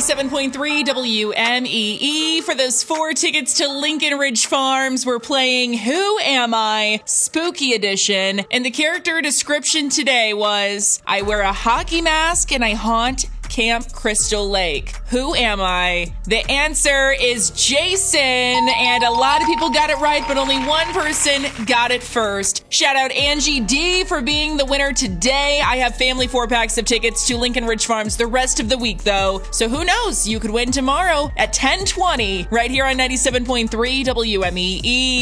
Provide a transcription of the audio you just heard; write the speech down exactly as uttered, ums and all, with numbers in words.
ninety-seven point three W M E E. For those four tickets to Lincoln Ridge Farms, we're playing Who Am I? Spooky Edition. And the character description today was, I wear a hockey mask and I haunt Camp Crystal Lake. Who am I? The answer is Jason, and a lot of people got it right, but only one person got it first. Shout out Angie D for being the winner today. I have family four packs of tickets to Lincoln Ridge Farms the rest of the week, though. So who knows? You could win tomorrow at ten twenty right here on ninety-seven point three W M E E.